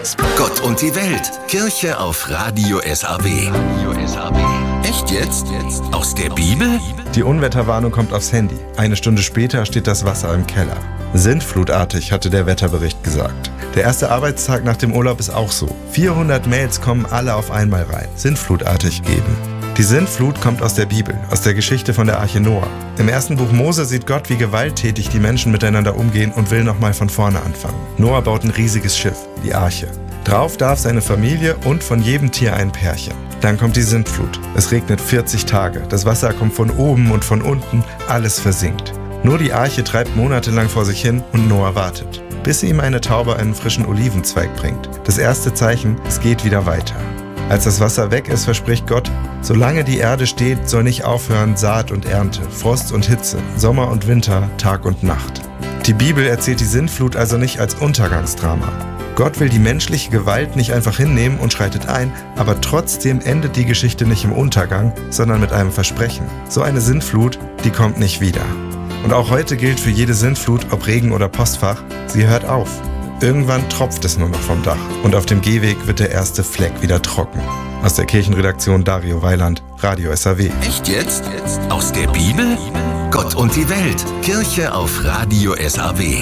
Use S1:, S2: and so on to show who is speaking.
S1: Gott und die Welt. Kirche auf Radio SAW. Echt jetzt? Aus der Bibel?
S2: Die Unwetterwarnung kommt aufs Handy. Eine Stunde später steht das Wasser im Keller. Sintflutartig, hatte der Wetterbericht gesagt. Der erste Arbeitstag nach dem Urlaub ist auch so. 400 Mails kommen alle auf einmal rein. Sintflutartig eben. Die Sintflut kommt aus der Bibel, aus der Geschichte von der Arche Noah. Im ersten Buch Mose sieht Gott, wie gewalttätig die Menschen miteinander umgehen und will nochmal von vorne anfangen. Noah baut ein riesiges Schiff, die Arche. Drauf darf seine Familie und von jedem Tier ein Pärchen. Dann kommt die Sintflut. Es regnet 40 Tage. Das Wasser kommt von oben und von unten. Alles versinkt. Nur die Arche treibt monatelang vor sich hin und Noah wartet, bis ihm eine Taube einen frischen Olivenzweig bringt. Das erste Zeichen, es geht wieder weiter. Als das Wasser weg ist, verspricht Gott, solange die Erde steht, soll nicht aufhören Saat und Ernte, Frost und Hitze, Sommer und Winter, Tag und Nacht. Die Bibel erzählt die Sintflut also nicht als Untergangsdrama. Gott will die menschliche Gewalt nicht einfach hinnehmen und schreitet ein, aber trotzdem endet die Geschichte nicht im Untergang, sondern mit einem Versprechen. So eine Sintflut, die kommt nicht wieder. Und auch heute gilt für jede Sintflut, ob Regen oder Postfach, sie hört auf. Irgendwann tropft es nur noch vom Dach und auf dem Gehweg wird der erste Fleck wieder trocken. Aus der Kirchenredaktion Dario Weiland, Radio SAW.
S1: Echt jetzt? Aus der Bibel? Gott und die Welt. Kirche auf Radio SAW.